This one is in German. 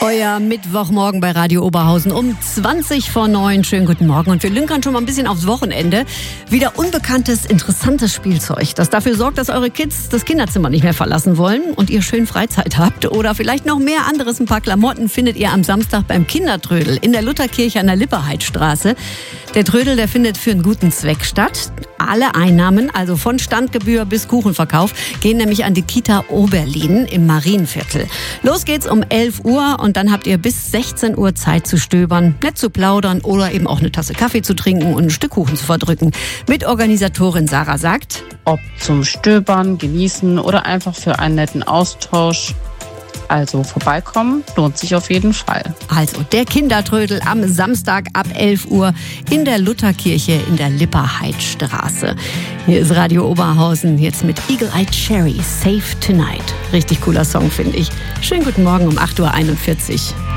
Euer Mittwochmorgen bei Radio Oberhausen um 20:09. Schönen guten Morgen. Und wir lünkern schon mal ein bisschen aufs Wochenende. Wieder unbekanntes, interessantes Spielzeug, das dafür sorgt, dass eure Kids das Kinderzimmer nicht mehr verlassen wollen und ihr schön Freizeit habt. Oder vielleicht noch mehr anderes. Ein paar Klamotten findet ihr am Samstag beim Kindertrödel in der Lutherkirche an der Lipperheidstraße. Der Trödel, der findet für einen guten Zweck statt. Alle Einnahmen, also von Standgebühr bis Kuchenverkauf, gehen nämlich an die Kita Oberlin im Marienviertel. Los geht's um 11 Uhr und dann habt ihr bis 16 Uhr Zeit zu stöbern, nett zu plaudern oder eben auch eine Tasse Kaffee zu trinken und ein Stück Kuchen zu verdrücken. Mitorganisatorin Sarah sagt: Ob zum Stöbern, Genießen oder einfach für einen netten Austausch. Also vorbeikommen lohnt sich auf jeden Fall. Also der Kindertrödel am Samstag ab 11 Uhr in der Lutherkirche in der Lipperheidstraße. Hier ist Radio Oberhausen jetzt mit Eagle Eye Cherry, Safe Tonight. Richtig cooler Song, finde ich. Schönen guten Morgen um 8:41 Uhr.